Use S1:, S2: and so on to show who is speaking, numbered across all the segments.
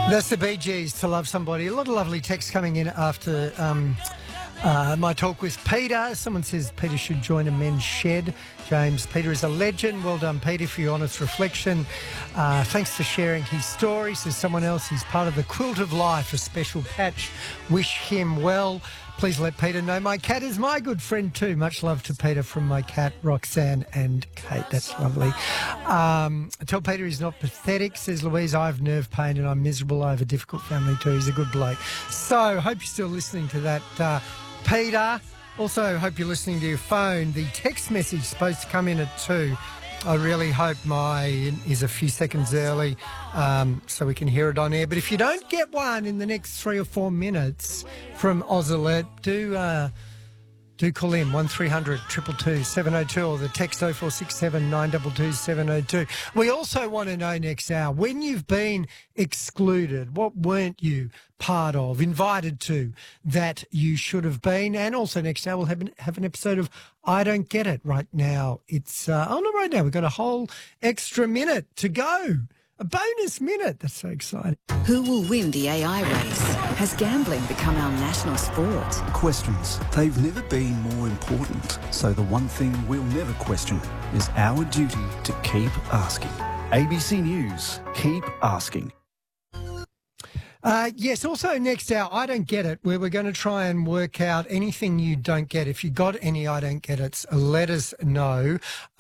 S1: That's the Bee Gees, To Love Somebody. A lot of lovely texts coming in after my talk with Peter. Someone says Peter should join a men's shed. James, Peter is a legend. Well done, Peter, for your honest reflection. Thanks for sharing his story. Says someone else, he's part of the Quilt of Life, a special patch. Wish him well. Please let Peter know my cat is my good friend too. Much love to Peter from my cat, Roxanne and Kate. That's lovely. Tell Peter he's not pathetic, says Louise. I have nerve pain and I'm miserable. I have a difficult family too. He's a good bloke. So, hope you're still listening to that, Peter. Also, hope you're listening to your phone. The text message is supposed to come in at 2. I really hope mine is a few seconds early so we can hear it on air. But if you don't get one in the next 3 or 4 minutes from Oz Alert, do call in 1300 222 702 or the text 0467 922 702. We also want to know next hour, when you've been excluded, what weren't you part of, invited to, that you should have been? And also next hour we'll have an episode of I Don't Get It. Right now it's, not right now, we've got a whole extra minute to go. A bonus minute. That's so exciting.
S2: Who will win the AI race? Has gambling become our national sport?
S3: Questions. They've never been more important. So the one thing we'll never question is our duty to keep asking. ABC News. Keep asking.
S1: Yes, also next hour, I Don't Get It, where we're going to try and work out anything you don't get. If you got any I Don't Get It's, let us know.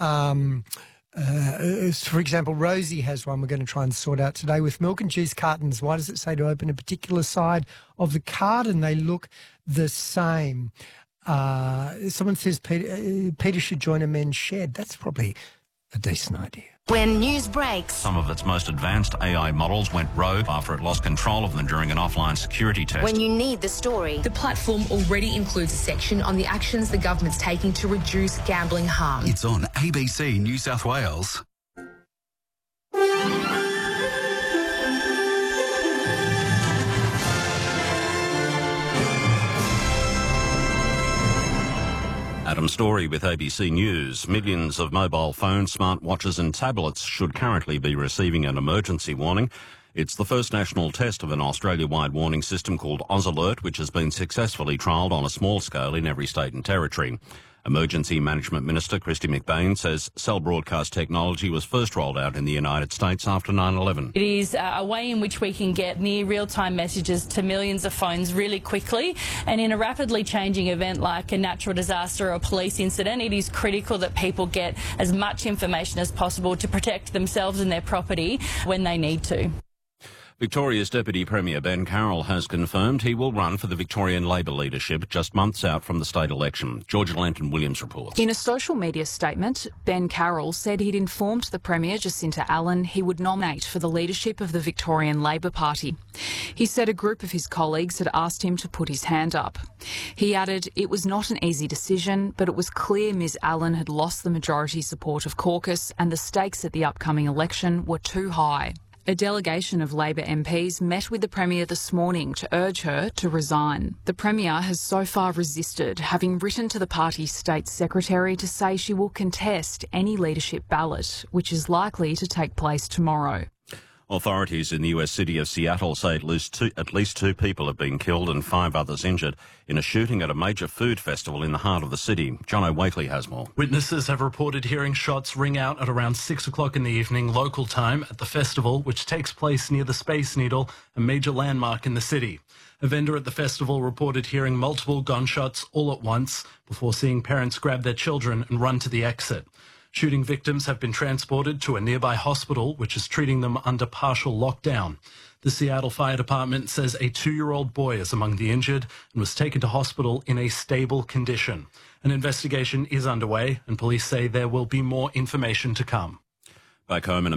S1: For example, Rosie has one we're going to try and sort out today with milk and cheese cartons. Why does it say to open a particular side of the carton? They look the same. Someone says Peter should join a men's shed. That's probably a decent idea.
S4: When news breaks,
S5: some of its most advanced AI models went rogue after it lost control of them during an offline security test.
S4: when you need the story,
S6: The platform already includes a section on the actions the government's taking to reduce gambling harm.
S7: It's on ABC New South Wales.
S5: Adam Story with ABC News. Millions of mobile phones, smartwatches and tablets should currently be receiving an emergency warning. It's the first national test of an Australia-wide warning system called Oz Alert, which has been successfully trialled on a small scale in every state and territory. Emergency Management Minister Kristy McBain says cell broadcast technology was first rolled out in the United States after 9/11.
S8: It is a way in which we can get near real-time messages to millions of phones really quickly, and in a rapidly changing event like a natural disaster or a police incident, it is critical that people get as much information as possible to protect themselves and their property when they need to.
S5: Victoria's Deputy Premier Ben Carroll has confirmed he will run for the Victorian Labor leadership just months out from the state election. Georgia Lanton-Williams reports.
S9: In a social media statement, Ben Carroll said he'd informed the Premier, Jacinta Allen, he would nominate for the leadership of the Victorian Labor Party. He said a group of his colleagues had asked him to put his hand up. He added it was not an easy decision, but it was clear Ms Allen had lost the majority support of caucus and the stakes at the upcoming election were too high. A delegation of Labor MPs met with the Premier this morning to urge her to resign. The Premier has so far resisted, having written to the party's state secretary to say she will contest any leadership ballot, which is likely to take place tomorrow.
S5: Authorities in the US city of Seattle say at least two people have been killed and 5 others injured in a shooting at a major food festival in the heart of the city. John O'Wakely has more.
S10: Witnesses have reported hearing shots ring out at around 6 o'clock in the evening local time at the festival, which takes place near the Space Needle, a major landmark in the city. A vendor at the festival reported hearing multiple gunshots all at once before seeing parents grab their children and run to the exit. Shooting victims have been transported to a nearby hospital, which is treating them under partial lockdown. The Seattle Fire Department says a 2-year-old boy is among the injured and was taken to hospital in a stable condition. An investigation is underway, and police say there will be more information to come.
S5: Back home in